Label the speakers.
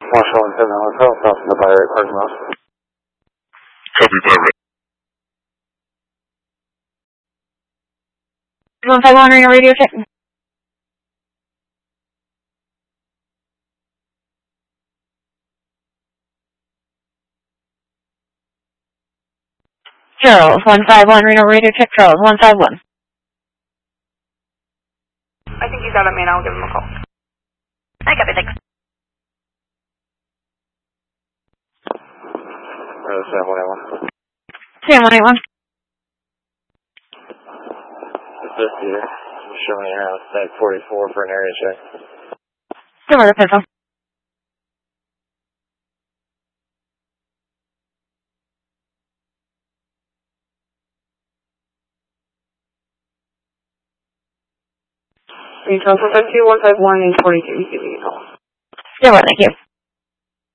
Speaker 1: Marshall and 7 Hotel, south of the By Right parking lot.
Speaker 2: Copy, By Right.
Speaker 3: 151 Reno radio check. Charles, 151 Reno radio check. Charles, 151.
Speaker 4: I think he's out at main. I'll give him a call.
Speaker 3: I copy, thanks.
Speaker 1: Sam 181.
Speaker 3: Sam 181.
Speaker 1: This here. Showing around Site 44 for an area check.
Speaker 3: Still with the pistol.
Speaker 4: Retail for 151 and 42. Give me a call.
Speaker 3: Still with, thank you.